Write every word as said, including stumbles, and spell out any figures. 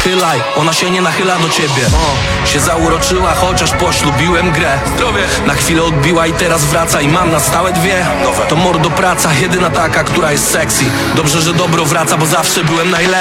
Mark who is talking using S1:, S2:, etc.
S1: nachylaj, ona się nie nachyla do ciebie. o, Się zauroczyła, chociaż poślubiłem grę. Zdrowie. Na chwilę odbiła i teraz wraca i mam na stałe dwie. To mordo praca, jedyna taka, która jest sexy. Dobrze, że dobro wraca, bo zawsze byłem najlepszy.